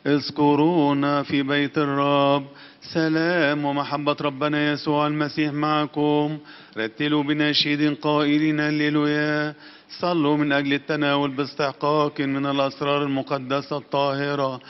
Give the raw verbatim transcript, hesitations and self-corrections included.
اذكرونا في بيت الرب. سلام ومحبة ربنا يسوع المسيح معكم. رتلوا بنشيد قائلين هللويا. صلوا من أجل التناول باستحقاق من الأسرار المقدسة الطاهرة